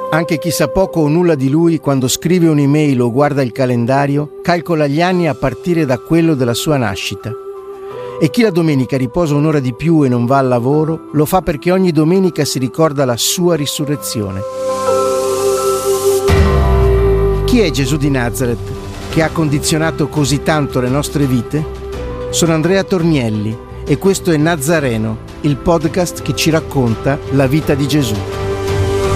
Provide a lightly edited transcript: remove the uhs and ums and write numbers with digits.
Anche chi sa poco o nulla di lui, quando scrive un'email o guarda il calendario, calcola gli anni a partire da quello della sua nascita. E chi la domenica riposa un'ora di più e non va al lavoro, lo fa perché ogni domenica si ricorda la sua risurrezione. Chi è Gesù di Nazareth, che ha condizionato così tanto le nostre vite? Sono Andrea Tornielli e questo è Nazareno, il podcast che ci racconta la vita di Gesù.